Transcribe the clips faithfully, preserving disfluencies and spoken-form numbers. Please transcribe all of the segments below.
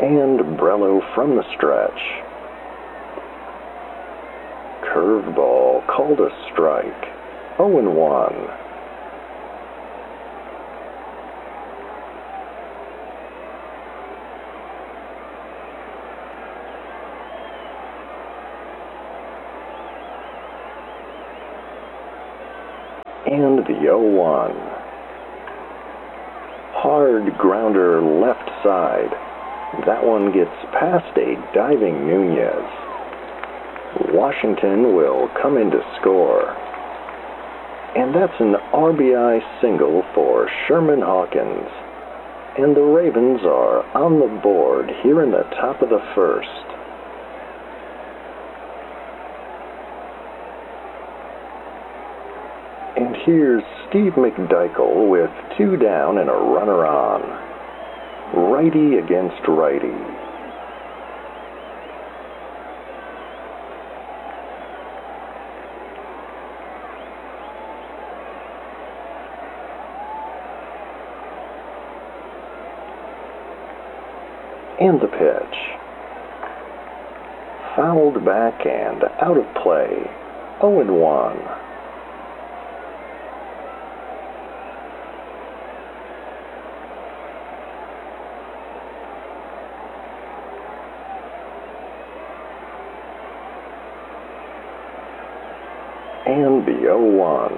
And Brello from the stretch. Curveball called a strike. oh and one. And the oh one. Hard grounder left side. That one gets past a diving Nunez. Washington will come in to score. And that's an R B I single for Sherman Hawkins. And the Ravens are on the board here in the top of the first. And here's Steve McDykel with two down and a runner on. Righty against righty. And the pitch. Fouled back and out of play. oh and one. And the oh one.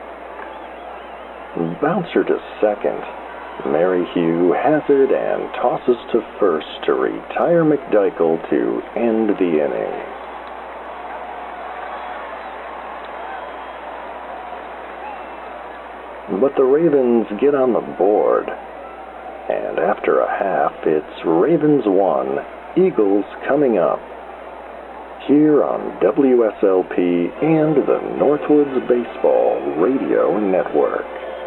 Bouncer to second. Merrihew has it and tosses to first to retire McDykel to end the inning. But the Ravens get on the board. And after a half, it's Ravens one, Eagles coming up. Here on W S L P and the Northwoods Baseball Radio Network.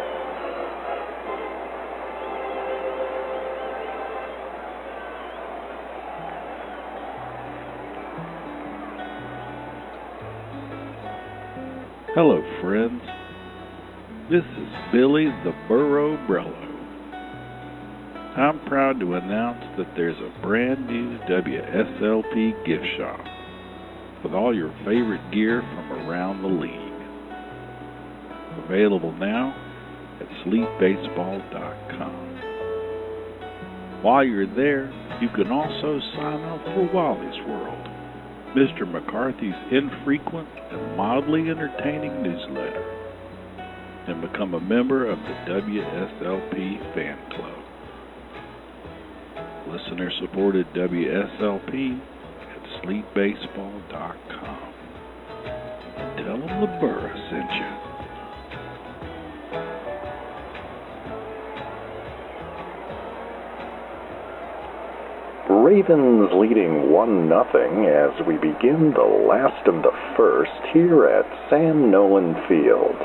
Hello, friends. This is Billy the Burro Brello. I'm proud to announce that there's a brand new W S L P gift shop with all your favorite gear from around the league. Available now at sleep baseball dot com. While you're there, you can also sign up for Wally's World, Mister McCarthy's infrequent and mildly entertaining newsletter, and become a member of the W S L P Fan Club. Listener-supported W S L P at sleep baseball dot com. Tell them the Burra sent you. Ravens leading one nothing as we begin the last of the first here at Sam Nolan Field.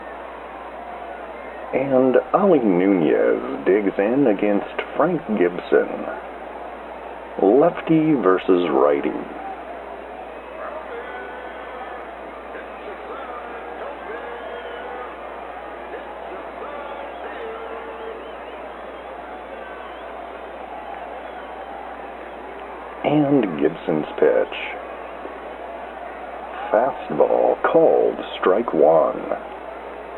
And Ali Nunez digs in against Frank Gibson. Lefty versus righty. And Gibson's pitch. Fastball called strike one.